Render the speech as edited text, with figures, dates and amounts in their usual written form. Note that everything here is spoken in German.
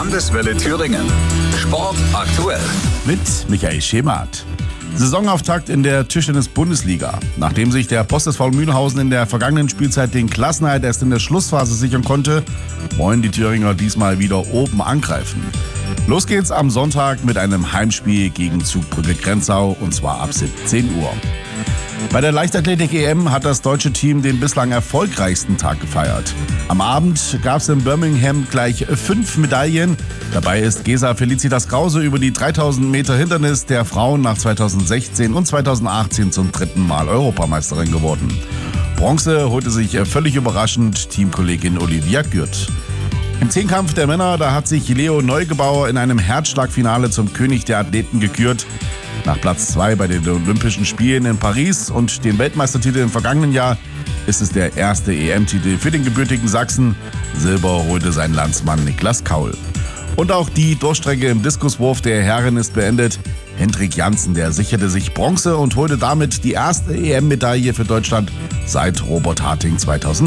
Landeswelle Thüringen. Sport aktuell. Mit Michael Schemath. Saisonauftakt in der Tischtennis-Bundesliga. Nachdem sich der Post SV Mühlhausen in der vergangenen Spielzeit den Klassenerhalt erst in der Schlussphase sichern konnte, wollen die Thüringer diesmal wieder oben angreifen. Los geht's am Sonntag mit einem Heimspiel gegen Zugbrücke-Grenzau, und zwar ab 17 Uhr. Bei der Leichtathletik-EM hat das deutsche Team den bislang erfolgreichsten Tag gefeiert. Am Abend gab es in Birmingham gleich 5 Medaillen. Dabei ist Gesa Felicitas Krause über die 3000 Meter Hindernis der Frauen nach 2016 und 2018 zum 3. Mal Europameisterin geworden. Bronze holte sich völlig überraschend Teamkollegin Olivia Gürt. Im Zehnkampf der Männer, da hat sich Leo Neugebauer in einem Herzschlagfinale zum König der Athleten gekürt. Nach Platz 2 bei den Olympischen Spielen in Paris und dem Weltmeistertitel im vergangenen Jahr ist es der erste EM-Titel für den gebürtigen Sachsen. Silber holte sein Landsmann Niklas Kaul. Und auch die Durchstrecke im Diskuswurf der Herren ist beendet. Hendrik Janssen, der sicherte sich Bronze und holte damit die erste EM-Medaille für Deutschland seit Robert Harting 2000.